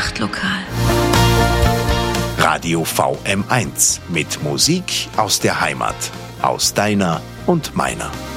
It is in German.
Nachtlokal. Radio VM1 mit Musik aus der Heimat, aus deiner und meiner.